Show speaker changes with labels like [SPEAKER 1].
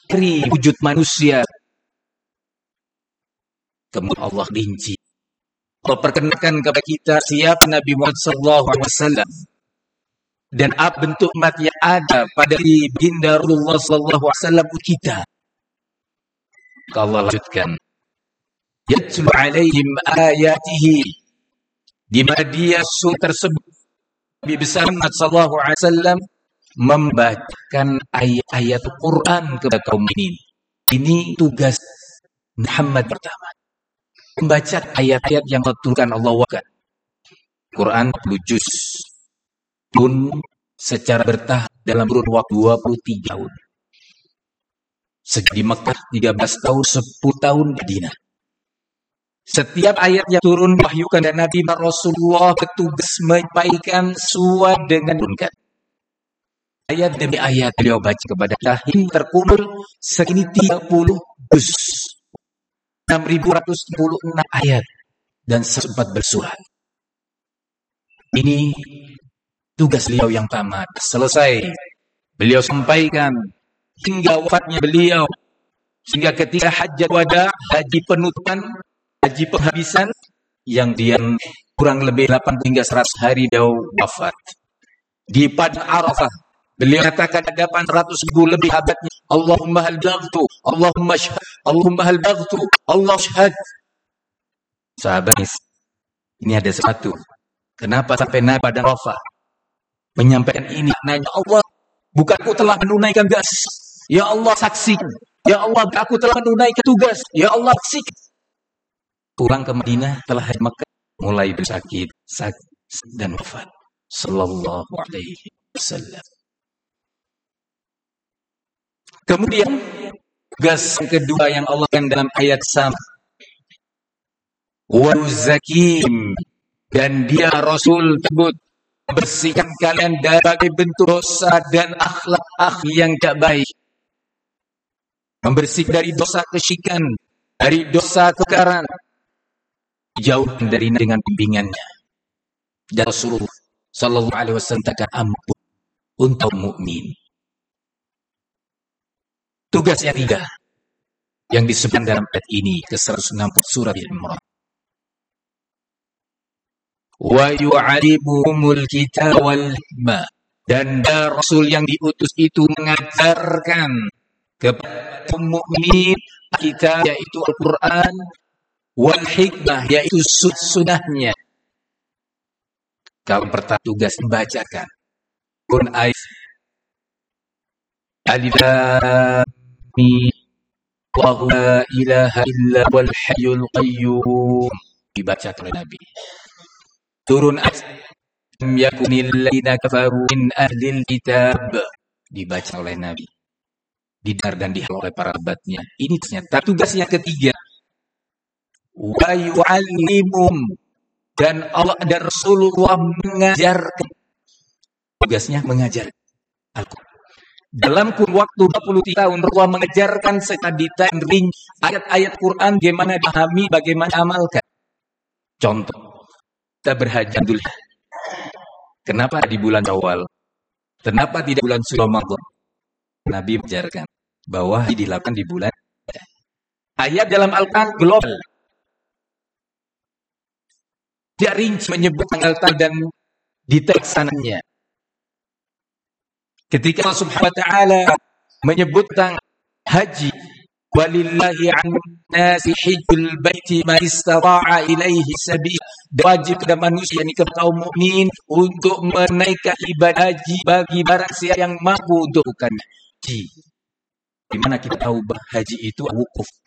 [SPEAKER 1] dari wujud manusia. Kemudian Allah rinci. Allah perkenalkan kepada kita siapa Nabi Muhammad SAW dan apa bentuk umat yang ada pada baginda Rasulullah SAW kita. Allah lanjutkan, yatlu alaihim ayatihi, di mana dia tersebut Nabi besar Muhammad SAW membacakan ayat-ayat Quran kepada kaum ini. Ini tugas Muhammad pertama, membaca ayat-ayat yang diturunkan Allah wakan. Quran 10 juz pun secara bertahap dalam kurun waktu 23 tahun. Di Mekah 13 tahun, 10 tahun di Madinah. Setiap ayat yang turun wahyukan dan Nabi Rasulullah bertugas menyampaikan sesuai dengan turunkan. Ayat demi ayat beliau baca kepada kita terkumpul segini 30 juz, 6.136 ayat dan 4 bersurat. Ini tugas beliau yang tamat. Selesai beliau sampaikan hingga wafatnya beliau, sehingga ketika hajjat wada, haji penutupan, haji penghabisan yang dia kurang lebih 80 hingga 100 hari beliau wafat. Di Padang Arafah beliau katakan ada 800.000 lebih sahabatnya, Allahumma hal baghtu, Allahumma syahad, Allahumma hal baghtu, Allah syahad. Sahabat, ini ada sesuatu. Kenapa sampai Nabi Padang Arafah menyampaikan ini? Nanya, Allah, bukanku telah menunaikan tugas? Ya Allah, saksikan. Ya Allah, aku telah menunaikan tugas. Ya Allah, saksikan. Pulang ke Madinah telah haji Mekah, mulai bersakit, dan wafat. Sallallahu alaihi wasallam. Kemudian tugas yang kedua yang Allah kan dalam ayat sama, wa zakim, dan dia Rasul tersebut bersihkan kalian dari berbagai bentuk dosa dan akhlak yang tak baik, membersihkan dari dosa kesyirikan, dari dosa kekaran, jauh dari dengan bimbingannya. Dan Rasulullah sallallahu alaihi wasallam katakan ampun untuk mukmin. Tugas yang tiga yang disebutkan dalam ayat ini ke 160 surah Al-Imran. Wa yu'allimuhumul kitab wal hikmah, dan Rasul yang diutus itu mengajarkan kepada mukmin kitab yaitu Al-Quran, wal hikmah yaitu sunnahnya. Kalau pertama tugas membacakan Quran ayat Alif Lam Mim Allahu la ilaha illa wal hayyul qayyum, dibaca oleh Nabi. Turun ayat lam yakunil ladzina kafaru min ahlil kitab, dibaca oleh Nabi, didengar dan dihafal oleh para sahabatnya. Ini ternyata tugas yang ketiga. Wa yu'allimum, dan Allah dan Rasulullah mengajarkan. Tugasnya mengajar Al-Quran. Dalam kurun waktu 20 tahun Rasulullah mengajarkan secara detail ayat-ayat Quran, bagaimana dipahami, bagaimana amalkan. Contoh, kita berhaji dulu. Kenapa di bulan Syawal? Kenapa tidak bulan Ramadan? Nabi mengajarkan bahwa dilakukan di bulan. Ayat dalam Al-Quran global. Dia rinci menyebut tanggal dan detail sananya. Ketika Allah Subhanahu wa taala menyebut tentang haji, walillahi 'an-nasi hajjul baiti man istata'a ilaihi sabila, wajib kepada manusia ini kepada kaum mukmin untuk menaikkan ibadah haji bagi barang siapa yang mampu untuk bukan haji. Di mana kita tahu bahwa haji itu wukuf.